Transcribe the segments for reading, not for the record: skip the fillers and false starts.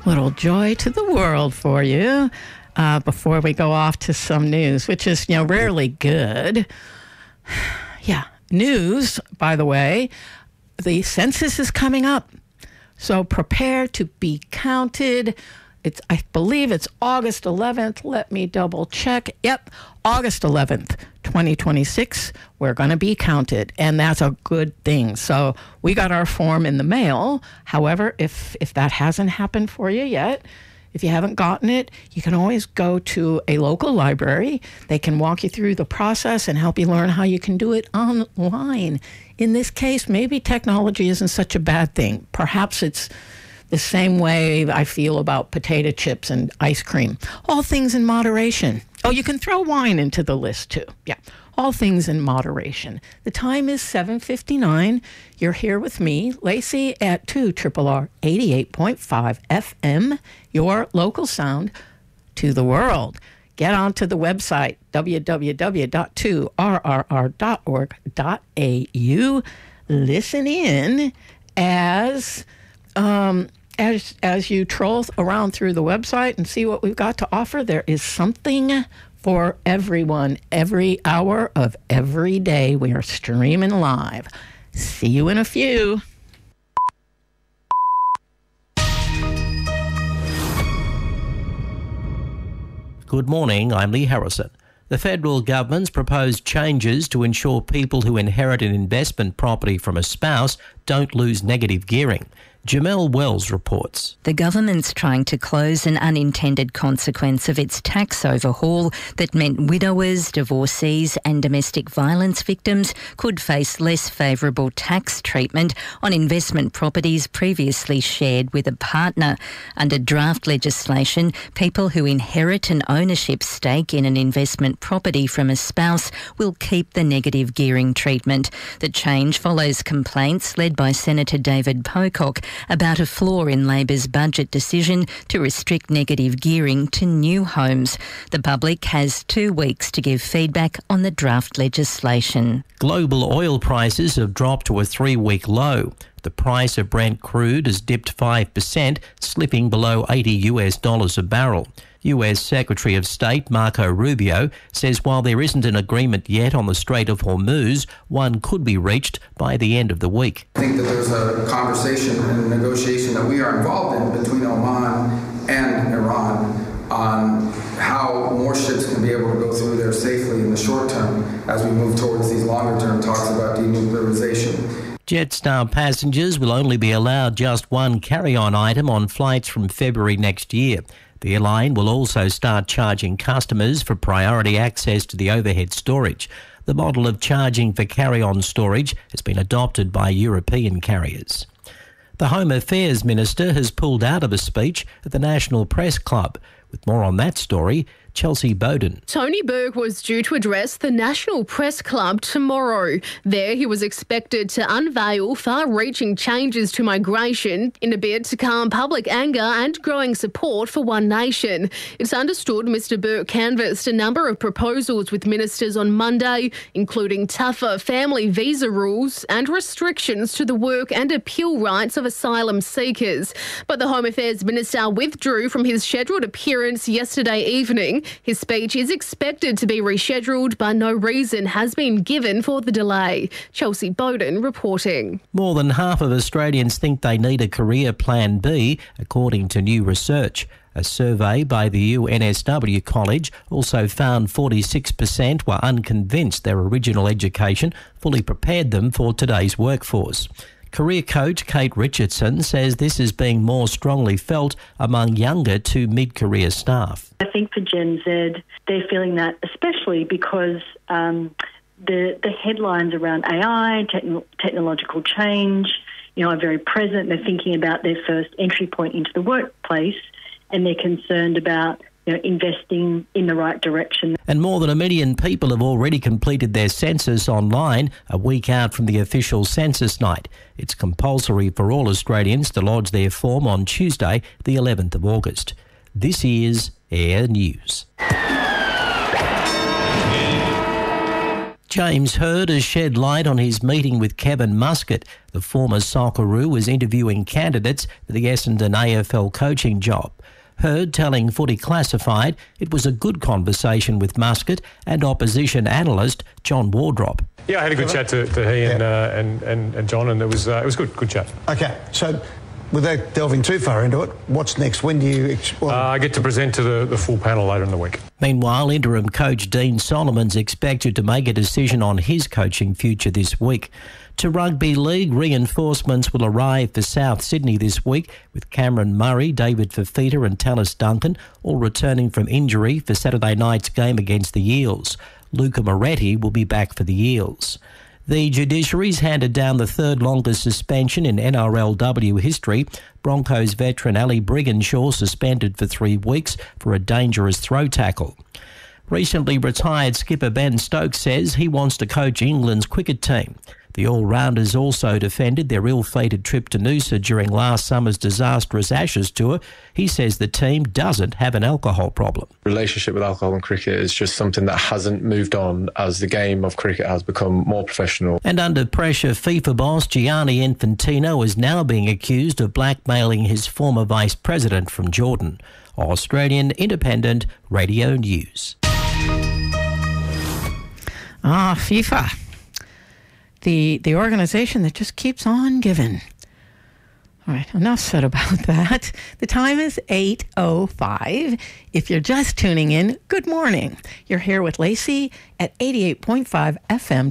Little joy to the world for you before we go off to some news, which is, rarely good. Yeah. News, by the way, the census is coming up. So prepare to be counted. I believe it's August 11th. Let me double check. Yep, August 11th, 2026. We're going to be counted, and that's a good thing. So we got our form in the mail. However, if that hasn't happened for you yet, if you haven't gotten it, you can always go to a local library. They can walk you through the process and help you learn how you can do it online. In this case, maybe technology isn't such a bad thing. Perhaps it's the same way I feel about potato chips and ice cream. All things in moderation. Oh, you can throw wine into the list too. Yeah, all things in moderation. The time is 7:59. You're here with me, Lacey, at 2RRR 88.5 FM, your local sound to the world. Get onto the website, www.2rrr.org.au. Listen in as you troll around through the website and see what we've got to offer. There is something for everyone every hour of every day. We are streaming live. See you in a few. Good morning, I'm Lee Harrison. The federal government's proposed changes to ensure people who inherit an investment property from a spouse don't lose negative gearing. Jamelle Wells reports. The government's trying to close an unintended consequence of its tax overhaul that meant widowers, divorcees and domestic violence victims could face less favourable tax treatment on investment properties previously shared with a partner. Under draft legislation, people who inherit an ownership stake in an investment property from a spouse will keep the negative gearing treatment. The change follows complaints led by Senator David Pocock about a flaw in Labor's budget decision to restrict negative gearing to new homes. The public has 2 weeks to give feedback on the draft legislation. Global oil prices have dropped to a 3-week low. The price of Brent crude has dipped 5%, slipping below $80 a barrel. US Secretary of State Marco Rubio says while there isn't an agreement yet on the Strait of Hormuz, one could be reached by the end of the week. I think that there's a conversation and a negotiation that we are involved in between Oman and Iran on how more ships can be able to go through there safely in the short term as we move towards these longer term talks about denuclearization. Jetstar passengers will only be allowed just one carry-on item on flights from February next year. The airline will also start charging customers for priority access to the overhead storage. The model of charging for carry-on storage has been adopted by European carriers. The Home Affairs Minister has pulled out of a speech at the National Press Club. With more on that story, Chelsea Bowden. Tony Burke was due to address the National Press Club tomorrow. There he was expected to unveil far-reaching changes to migration in a bid to calm public anger and growing support for One Nation. It's understood Mr Burke canvassed a number of proposals with ministers on Monday, including tougher family visa rules and restrictions to the work and appeal rights of asylum seekers. But the Home Affairs Minister withdrew from his scheduled appearance yesterday evening. His speech is expected to be rescheduled, but no reason has been given for the delay. Chelsea Bowden reporting. More than half of Australians think they need a career plan B, according to new research. A survey by the UNSW College also found 46% were unconvinced their original education fully prepared them for today's workforce. Career coach Kate Richardson says this is being more strongly felt among younger to mid-career staff. I think for Gen Z, they're feeling that especially because the headlines around AI, technological change, are very present. They're thinking about their first entry point into the workplace and they're concerned about investing in the right direction. And more than 1 million people have already completed their census online a week out from the official census night. It's compulsory for all Australians to lodge their form on Tuesday, the 11th of August. This is Air News. James Hird has shed light on his meeting with Kevin Muscat. The former Socceroo was interviewing candidates for the Essendon AFL coaching job. Hird telling Footy Classified it was a good conversation with Muscat and opposition analyst John Wardrop. Yeah, I had a good chat to he and John, and it was good chat. Okay, so without delving too far into it, what's next? When do you... I get to present to the full panel later in the week. Meanwhile, interim coach Dean Solomon's expected to make a decision on his coaching future this week. To Rugby League, reinforcements will arrive for South Sydney this week, with Cameron Murray, David Fafita and Tallis Duncan all returning from injury for Saturday night's game against the Eels. Luca Moretti will be back for the Eels. The judiciary's handed down the third longest suspension in NRLW history. Broncos veteran Ali Brigginshaw suspended for 3 weeks for a dangerous throw tackle. Recently retired skipper Ben Stokes says he wants to coach England's cricket team. The all-rounders also defended their ill-fated trip to Noosa during last summer's disastrous Ashes tour. He says the team doesn't have an alcohol problem. Relationship with alcohol and cricket is just something that hasn't moved on as the game of cricket has become more professional. And under pressure, FIFA boss Gianni Infantino is now being accused of blackmailing his former vice president from Jordan. Australian Independent Radio News. FIFA. The organisation that just keeps on giving. All right, enough said about that. The time is 8:05. If you're just tuning in, good morning. You're here with Lacey at 88.5 FM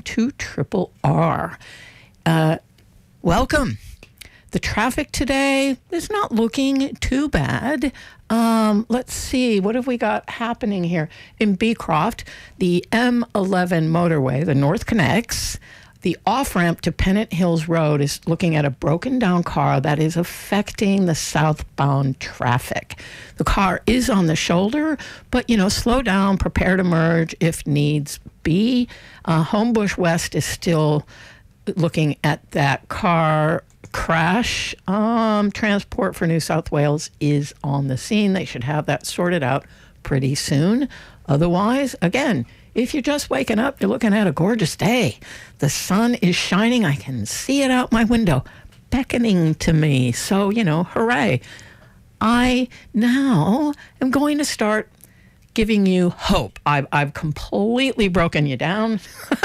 2RRR. Welcome. The traffic today is not looking too bad. Let's see, what have we got happening here? In Beecroft, the M11 motorway, the North Connects, the off-ramp to Pennant Hills Road is looking at a broken down car that is affecting the southbound traffic. The car is on the shoulder, but, slow down, prepare to merge if needs be. Homebush West is still looking at that car crash. Transport for New South Wales is on the scene. They should have that sorted out pretty soon. Otherwise, again, if you're just waking up, you're looking at a gorgeous day. The sun is shining. I can see it out my window, beckoning to me. So, hooray. I now am going to start giving you hope. I've completely broken you down.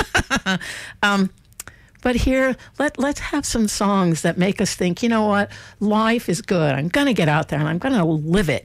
But here, let's have some songs that make us think, you know what, life is good. I'm going to get out there and I'm going to live it.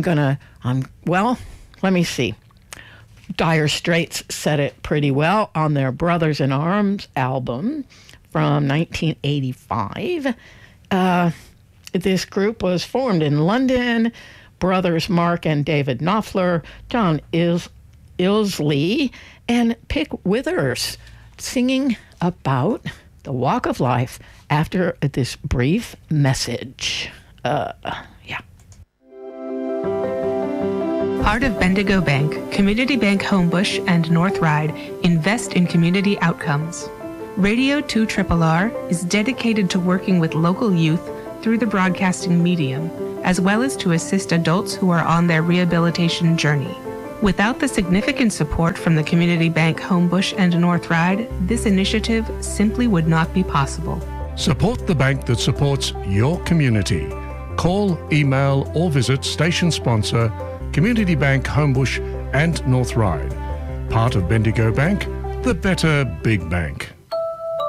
Let me see. Dire Straits said it pretty well on their Brothers in Arms album from 1985. This group was formed in London. Brothers Mark and David Knopfler, John Ilsley, and Pick Withers singing about the walk of life after this brief message. Part of Bendigo Bank, Community Bank Homebush and North Ryde invest in community outcomes. Radio 2RRR is dedicated to working with local youth through the broadcasting medium, as well as to assist adults who are on their rehabilitation journey. Without the significant support from the Community Bank Homebush and North Ryde, this initiative simply would not be possible. Support the bank that supports your community. Call, email or visit station sponsor Community Bank Homebush and North Ryde. Part of Bendigo Bank, the better big bank.